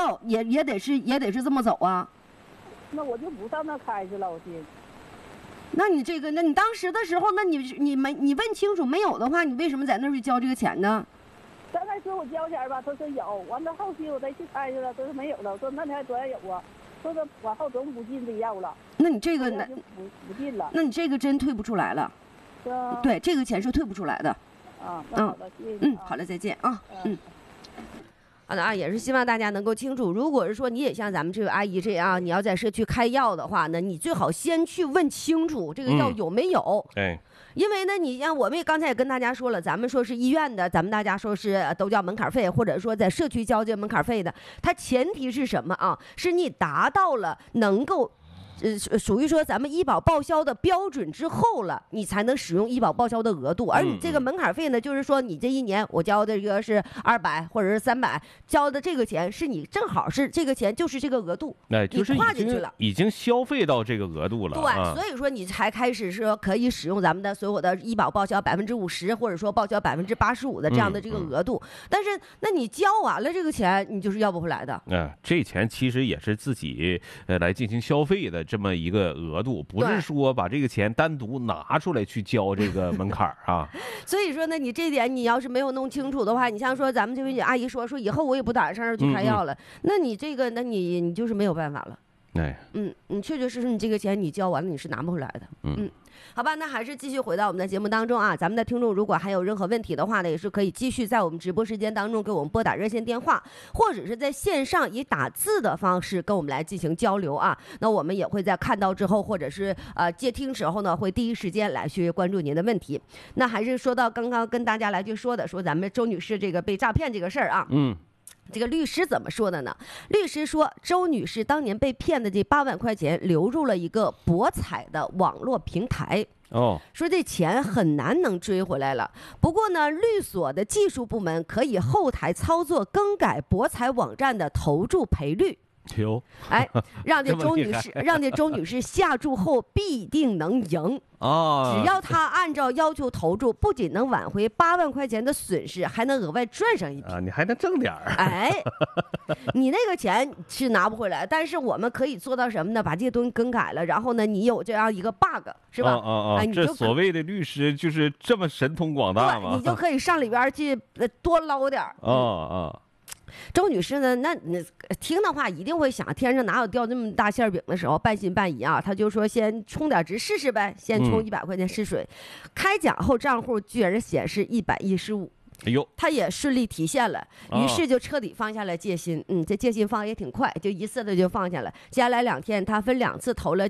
票也得是这么走啊。 那我就不上那开去了，我寻思。 那你当时的时候，那你问清楚没有的话，你为什么在那儿去交这个钱呢？ 刚才说我交钱吧，他说有，完了后期我再去开去了，他说没有了，我说那你还多少有啊？说是往后总不进的要了。 那你这个不进了。 那你这个真退不出来了。 是啊。 对，这个钱是退不出来的。 啊，那好的，谢谢你。 好了，再见啊。好的啊，也是希望大家能够清楚，如果是说你也像咱们这位阿姨这样，你要在社区开药的话呢，你最好先去问清楚这个药有没有。因为呢，你像我们刚才也跟大家说了，咱们说是医院的，咱们大家说是都交门槛费，或者说在社区交这门槛费的，它前提是什么啊？是你达到了能够。属于说咱们医保报销的标准之后了，你才能使用医保报销的额度。而你这个门槛费呢，就是说你这一年我交的这个是200或者是300，交的这个钱是你正好是这个钱就是这个额度， 就是你跨进去了， 已经消费到这个额度了。 对，所以说你才开始说可以使用咱们的所有的医保报销50%，或者说报销85%的这样的这个额度。但是那你交完了这个钱，你就是要不回来的。 这钱其实也是自己来进行消费的。这么一个额度，不是说把这个钱单独拿出来去交这个门槛啊。 所以说呢，你这点你要是没有弄清楚的话，你像说咱们这位阿姨说以后我也不打算上去开药了，那你这个，那你就是没有办法了。你确确实实你这个钱你交完了，你是拿不回来的。好吧，那还是继续回到我们的节目当中啊。咱们的听众如果还有任何问题的话呢，也是可以继续在我们直播时间当中给我们拨打热线电话，或者是在线上以打字的方式跟我们来进行交流啊。那我们也会在看到之后，或者是接听时候呢，会第一时间来去关注您的问题。那还是说到刚刚跟大家来去说的，说咱们周女士这个被诈骗这个事儿啊。这个律师怎么说的呢？律师说，周女士当年被骗的这8万块钱流入了一个博彩的网络平台。说这钱很难能追回来了。不过呢，律所的技术部门可以后台操作更改博彩网站的投注赔率。让这周女士下注后必定能赢只要她按照要求投注，不仅能挽回8万块钱的损失，还能额外赚上一笔你还能挣点你那个钱是拿不回来，但是我们可以做到什么呢？把这些东西更改了，然后呢，你有这样一个 bug 是吧？ 这所谓的律师就是这么神通广大吗？ 你就可以上里边去多捞点周女士呢，那你听的话一定会想，天上哪有掉这么大馅饼的时候，半信半疑啊。他就说先充点值试试呗，先充100块钱试水。开奖后账户居然显示115，他也顺利提现了，于是就彻底放下了戒心。这戒心放也挺快，就一次的就放下了。接下来2天，他分2次投了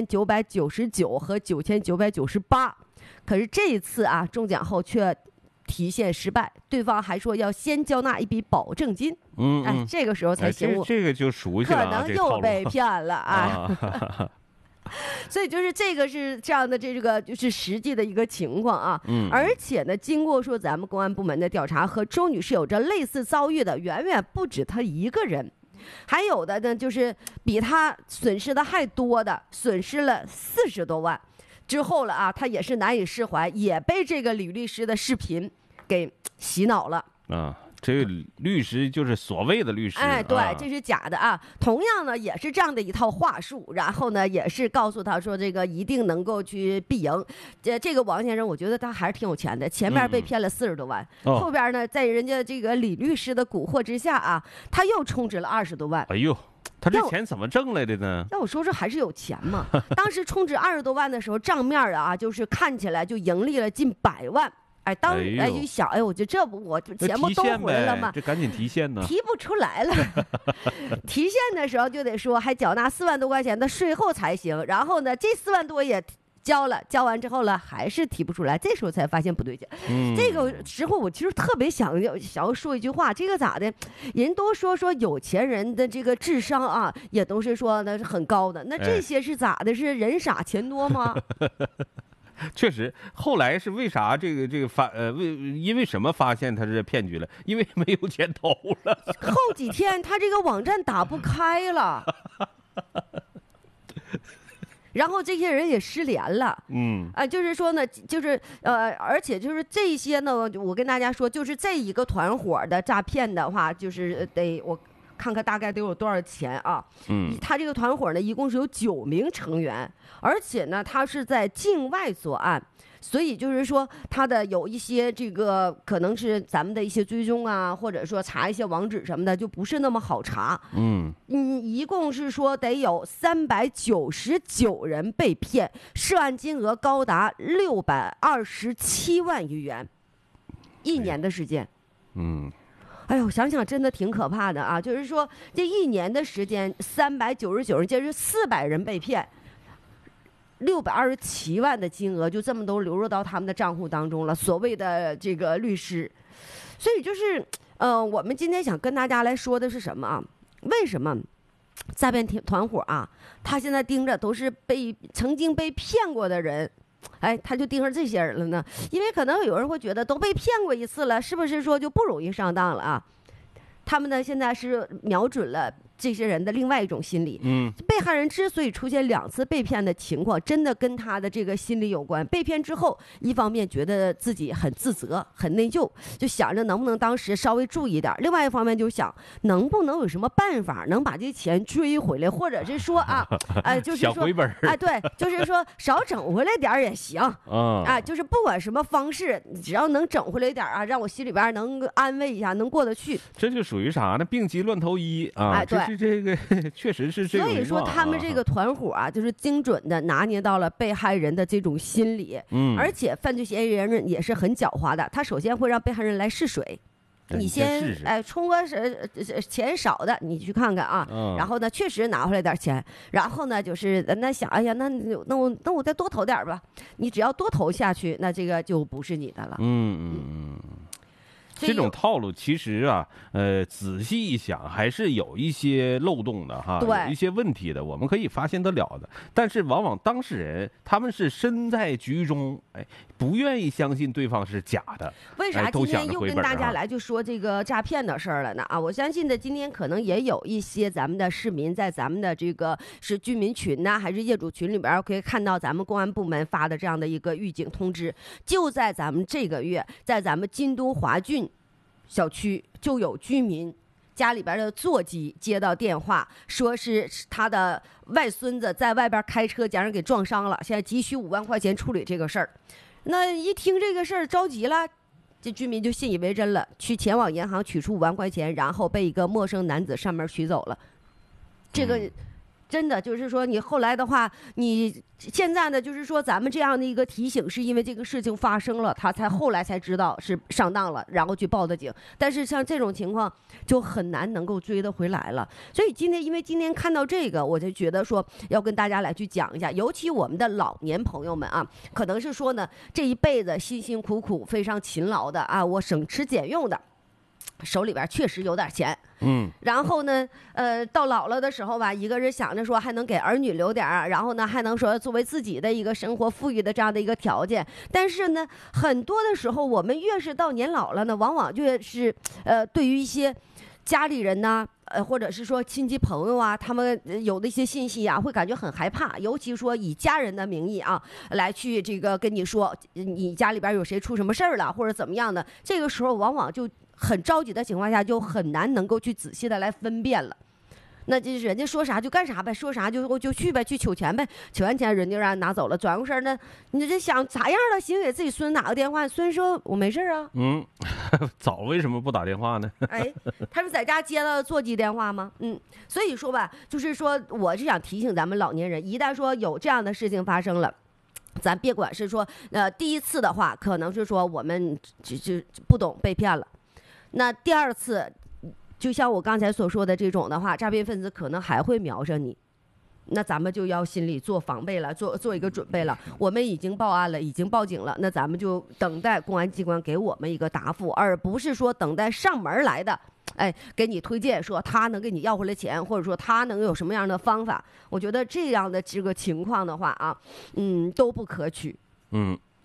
9999和9998，可是这一次啊，中奖后却提现失败，对方还说要先交纳一笔保证金。这个时候才醒悟， 这个就熟悉了， 可能又被骗了所以就是这个是这样的，这个就是实际的一个情况啊。而且呢，经过说咱们公安部门的调查，和周女士有着类似遭遇的远远不止她一个人，还有的呢就是比她损失的还多的，损失了40多万。之后了啊，他也是难以释怀，也被这个吕律师的视频给洗脑了这个律师就是所谓的律师， 对，这是假的啊。同样呢，也是这样的一套话术，然后呢，也是告诉他说这个一定能够去必赢。这个王先生，我觉得他还是挺有钱的，前面被骗了40多万，后边呢，在人家这个李律师的蛊惑之下啊，他又充值了20多万。 他这钱怎么挣来的呢？ 那我说这还是有钱嘛。当时充值20多万的时候，账面啊，就是看起来就盈利了近100万。一想，我觉得我钱不都回来了吗？ 这赶紧提现呢？ 提不出来了。提现的时候就得说还缴纳4万多块钱的税后才行。然后呢，这4万多也交了，交完之后了还是提不出来，这时候才发现不对劲。这个时候我其实特别想要说一句话，这个咋的？人都说有钱人的这个智商啊，也都是说那是很高的。那这些是咋的？是人傻钱多吗？ 确实，后来是为啥这个因为什么发现他是骗局了？因为没有钱投了。 后几天他这个网站打不开了。然后这些人也失联了，就是说呢，就是而且就是这些呢，我跟大家说，就是这一个团伙的诈骗的话，就是我看看大概得有多少钱啊。他这个团伙呢，一共是有9名成员，而且呢，他是在境外作案。所以就是说，他的有一些这个可能是咱们的一些追踪啊，或者说查一些网址什么的，就不是那么好查。一共是说得有399人被骗，涉案金额高达627万余元，1年的时间。哎呦，想想真的挺可怕的啊！就是说，这1年的时间，399人，就是400人被骗。627万的金额就这么都流入到他们的账户当中了，所谓的这个律师。所以就是，我们今天想跟大家来说的是什么啊？为什么诈骗团伙啊，他现在盯着都是曾经被骗过的人，哎，他就盯着这些人了呢？因为可能有人会觉得都被骗过一次了，是不是说就不容易上当了啊？他们呢现在是瞄准了这些人的另外一种心理。被害人之所以出现2次被骗的情况，真的跟他的这个心理有关。被骗之后，一方面觉得自己很自责、很内疚，就想着能不能当时稍微注意点；另外一方面就想能不能有什么办法能把这钱追回来，或者是说啊，就是说小回本对，就是说少整回来点也行就是不管什么方式，只要能整回来点啊，让我心里边能安慰一下，能过得去。 这就属于啥呢？病急乱投医啊！ 对， 是这个确实是这种。 所以说他们这个团伙啊，就是精准的拿捏到了被害人的这种心理。而且犯罪嫌疑人也是很狡猾的，他首先会让被害人来试水。你先充个钱少的，你去看看啊。然后呢，确实拿回来点钱。然后呢，就是那想，哎呀，那我再多投点吧。你只要多投下去，那这个就不是你的了。 这种套路其实啊，仔细一想还是有一些漏洞的哈，有一些问题的，我们可以发现得了的。但是往往当事人他们是身在局中，不愿意相信对方是假的。 为啥今天又跟大家来就说这个诈骗的事儿了呢？我相信的，今天可能也有一些咱们的市民在咱们的这个是居民群呢，还是业主群里边可以看到咱们公安部门发的这样的一个预警通知。就在咱们这个月，在咱们金都华郡小区就有居民家里边的座机接到电话，说是他的外孙子在外边开车将人给撞伤了，现在急需5万块钱处理这个事儿。那一听这个事儿着急了，这居民就信以为真了，前往银行取出5万块钱，然后被一个陌生男子上门取走了。这个真的就是说，你后来的话，你现在呢，就是说咱们这样的一个提醒，是因为这个事情发生了，他后来才知道是上当了，然后去报的警。但是像这种情况就很难能够追得回来了。所以因为今天看到这个，我就觉得说要跟大家来去讲一下，尤其我们的老年朋友们啊，可能是说呢这一辈子辛辛苦苦非常勤劳的啊，我省吃俭用的，手里边确实有点钱。然后呢，到老了的时候吧，一个人想着说还能给儿女留点儿，然后呢还能说作为自己的一个生活富裕的这样的一个条件。但是呢，很多的时候我们越是到年老了呢，往往越是对于一些家里人呢，或者是说亲戚朋友啊，他们有的一些信息啊，会感觉很害怕，尤其说以家人的名义啊来去这个跟你说你家里边有谁出什么事儿了或者怎么样的，这个时候往往就很着急的情况下，就很难能够去仔细的来分辨了。那就是人家说啥就干啥呗，说啥就去呗，去取钱呗，取完钱人家让人拿走了，转过身呢，你这想咋样了？寻思给自己孙子打个电话，孙子说我没事啊。 早为什么不打电话呢？ 他是在家接了座机电话吗？所以说吧，就是说我是想提醒咱们老年人，一旦说有这样的事情发生了，咱别管是说第一次的话，可能是说我们就不懂被骗了，那第二次。就像我刚才所说的这种的话，诈骗分子可能还会瞄上你，那咱们就要心里做防备了，做一个准备了。我们已经报案了，已经报警了，那咱们就等待公安机关给我们一个答复，而不是说等待上门来的，给你推荐说他能给你要回来钱，或者说他能有什么样的方法。我觉得这样的这个情况的话啊，都不可取。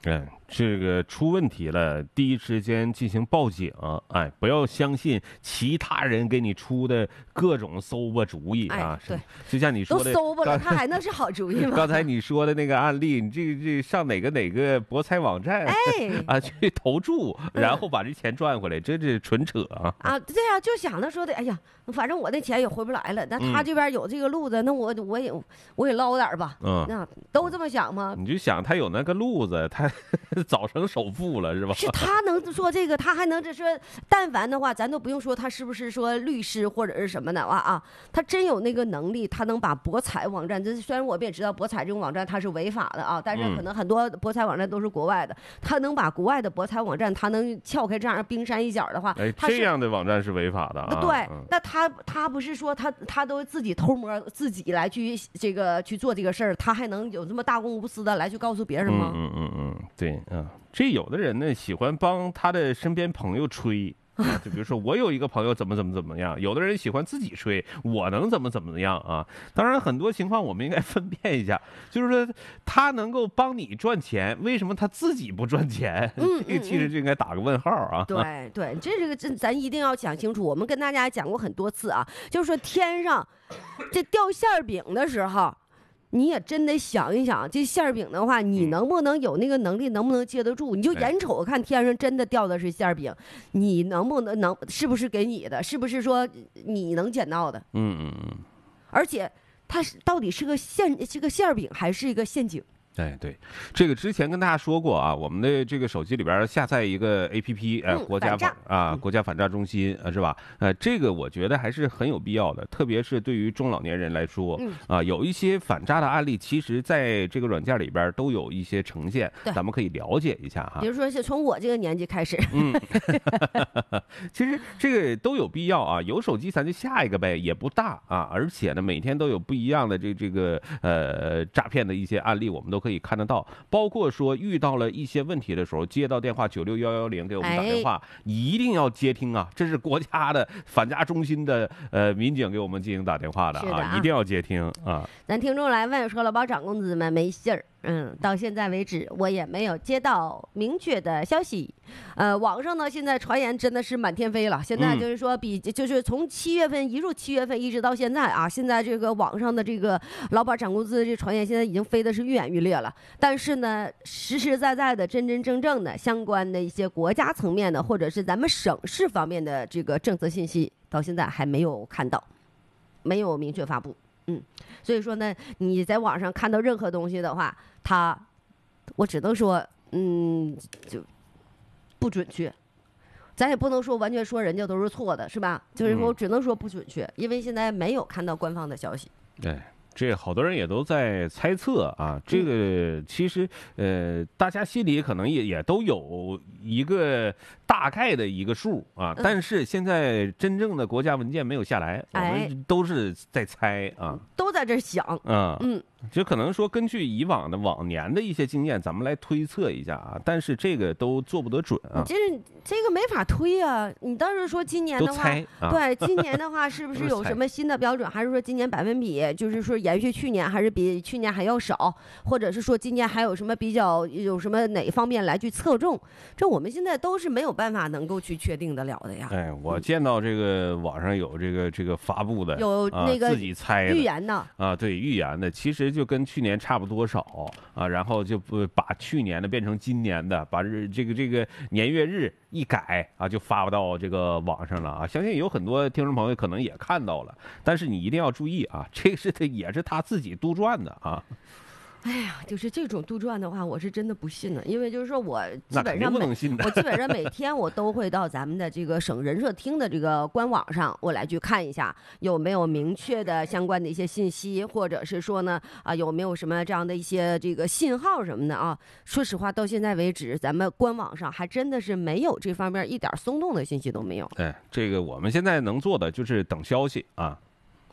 这个出问题了，第一时间进行报警，哎，不要相信其他人给你出的各种馊吧主意啊。 对， 就像你说的， 都馊吧了，他还能是好主意吗？ 刚才你说的那个案例，你这上哪个博彩网站，啊去投注，然后把这钱赚回来，这纯扯啊！ 啊，对啊，就想着说的，哎呀，反正我的钱也回不来了，那他这边有这个路子，那我也捞点吧，那都这么想吗？ 你就想他有那个路子，他早成首富了是吧？ 是他能说这个，他还能说，但凡的话，咱都不用说他是不是说律师或者是什么的啊，他真有那个能力，他能把博彩网站，这虽然我们也知道博彩这种网站它是违法的啊，但是可能很多博彩网站都是国外的，他能把国外的博彩网站，他能撬开这样冰山一角的话， 这样的网站是违法的啊。 对，那他不是说他都自己偷摸自己来去做这个事儿，他还能有这么大公无私的来去告诉别人吗？ 对，这有的人呢喜欢帮他的身边朋友吹。就比如说我有一个朋友怎么样，有的人喜欢自己吹我能怎么样啊。当然很多情况我们应该分辨一下，就是说他能够帮你赚钱，为什么他自己不赚钱？这个其实就应该打个问号啊。 对，这个咱一定要讲清楚。我们跟大家讲过很多次啊，就是说天上这掉馅饼的时候，你也真得想一想，这馅饼的话，你能不能有那个能力，能不能接得住？你就眼瞅看天上真的掉的是馅饼，你能不能是不是给你的？是不是说你能捡到的？而且它到底是个馅饼还是一个陷阱？ 哎，对，这个之前跟大家说过啊，我们的这个手机里边下载一个 APP，国家反诈中心是吧？这个我觉得还是很有必要的，特别是对于中老年人来说，有一些反诈的案例，其实在这个软件里边都有一些呈现，咱们可以了解一下哈。 比如说是从我这个年纪开始， 其实这个都有必要啊，有手机咱就下一个呗，也不大啊，而且呢每天都有不一样的这个诈骗的一些案例，我们都可以看得到，包括说遇到了一些问题的时候，接到电话96110给我们打电话，一定要接听啊！这是国家的反诈中心的民警给我们进行打电话的啊，一定要接听啊！ 咱听众来问说了，宝涨工资们没信儿。到现在为止我也没有接到明确的消息。网上呢现在传言真的是满天飞了。现在就是说就是从7月份一直到现在啊，现在这个网上的这个劳保涨工资这传言现在已经飞的是愈演愈烈了。但是呢，实实在在的、真真正正的相关的一些国家层面的，或者是咱们省市方面的这个政策信息，到现在还没有看到，没有明确发布。所以说呢，你在网上看到任何东西的话，我只能说，就不准确。咱也不能说完全说人家都是错的，是吧？就是说，只能说不准确，因为现在没有看到官方的消息。 对。这好多人也都在猜测啊，这个其实大家心里可能也都有一个大概的一个数啊，但是现在真正的国家文件没有下来，我们都是在猜啊， 都在这想就可能说根据以往的往年的一些经验，咱们来推测一下啊，但是这个都做不得准啊。 这个没法推啊！你倒是说今年的话，对，今年的话是不是有什么新的标准？还是说今年1%比就是说延续去年，还是比去年还要少？或者是说今年还有什么有什么哪方面来去侧重？这我们现在都是没有办法能够去确定得了的呀。 我见到这个网上有这个发布的， 有那个自己猜的预言的啊，对，预言的，其实就跟去年差不多少啊，然后就不把去年的变成今年的，把这个年月日一改啊，就发到这个网上了啊。相信有很多听众朋友可能也看到了，但是你一定要注意啊，这个也是他自己杜撰的啊。 哎呀，就是这种杜撰的话，我是真的不信了，因为就是说我基本上每天我都会到咱们的这个省人社厅的这个官网上，我来去看一下有没有明确的相关的一些信息，或者是说呢有没有什么这样的一些这个信号什么的啊。说实话，到现在为止，咱们官网上还真的是没有这方面一点松动的信息都没有。 这个我们现在能做的就是等消息啊。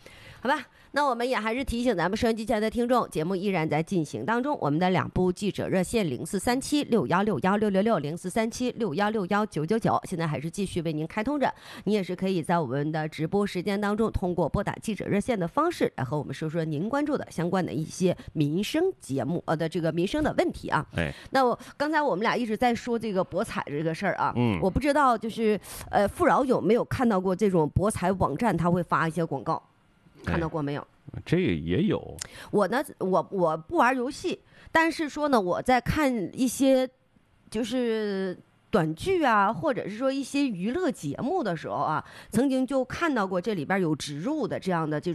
好吧，那我们也还是提醒咱们收音机前的听众，节目依然在进行当中。我们的2部记者热线043761616660，043761619999，现在还是继续为您开通着。你也是可以在我们的直播时间当中，通过拨打记者热线的方式来和我们说说您关注的相关的一些民生节目的这个民生的问题啊。那刚才我们俩一直在说这个博彩这个事儿啊，我不知道就是富饶有没有看到过这种博彩网站他会发一些广告。看到过没有？ 这个也有。 我呢，我不玩游戏，但是说呢，我在看一些就是短剧啊，或者是说一些娱乐节目的时候啊，曾经就看到过这里边有植入的这样的这